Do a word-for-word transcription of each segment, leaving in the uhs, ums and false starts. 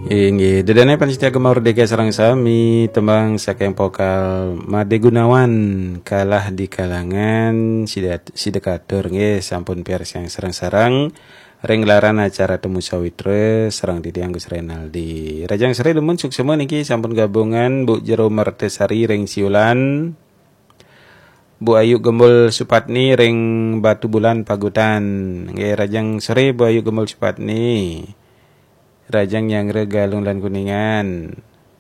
Inggih, dedane panitia Gemardika sareng sami tembang saking vokal Made Gunawan kalah di kalangan sidat sidekatur nggih sampun piars yang sareng-sareng ring laran acara temu sawitra sareng Didi Anggus Renaldi. Rajang sere demun suksema niki sampun gabungan Bu Jero Martesari ring Siulan, Bu Ayu Gembul Supatni ring Batu Bulan Pagutan. Nggih rajang sore Bu Ayu Gembul Supatni. Rajang yang regalung lan kuningan.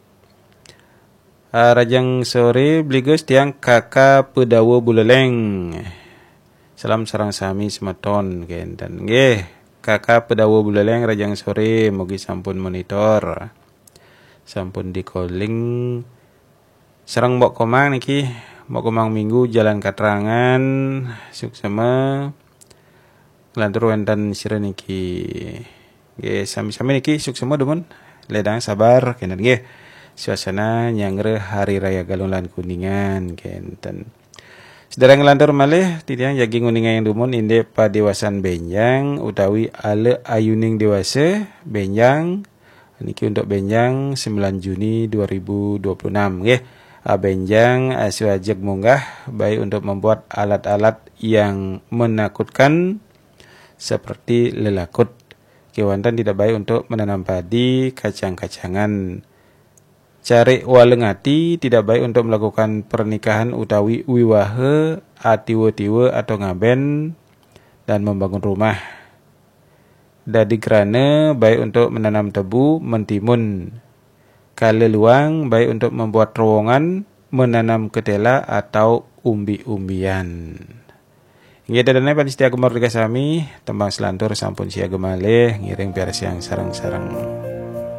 Uh, rajang sore bligos tiang kakak pedawo buleleng. Salam sarang sami semeton kenten. Nggih, kakak pedawo buleleng rajang sore mugi sampun monitor. Sampun di calling. Sareng mbok komang niki, mbok komang minggu jalan katerangan suksema. Lantur wenten sira niki. Nggih, sami-sami niki suksema demun ledang sabar kenten nggih. Suasana nyangre hari raya Galung lan Kuningan kenten. Sedereng lantur malih titiang jagi nguningan yang demun inde padewasan benjang utawi ale ayuning dewasa benjang niki untuk benjang sembilan Juni dua ribu dua puluh enam nggih. Benjang aswajeg munggah baik untuk membuat alat-alat yang menakutkan seperti lelakut. Kewantan tidak baik untuk menanam padi, kacang-kacangan. Cari walengati tidak baik untuk melakukan pernikahan utawi wiwahe, atiwe-tiwe atau ngaben dan membangun rumah. Dadi kerana baik untuk menanam tebu, mentimun. Kala luang baik untuk membuat terowongan, menanam ketela atau umbi-umbian. Nggih dadane panitia Gemardika sami tembang selantur sampun siaga malih ngiring piars yang sareng-sareng.